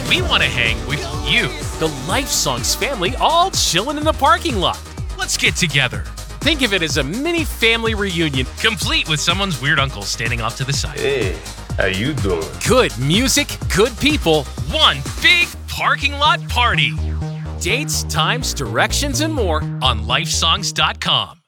We want to hang with you. The Life Songs family all chilling in the parking lot. Let's get together. Think of it as a mini family reunion, Complete with someone's weird uncle standing off to the side. Hey, how you doing? good music, good people, One big parking lot party dates, times, directions, and more. on lifesongs.com.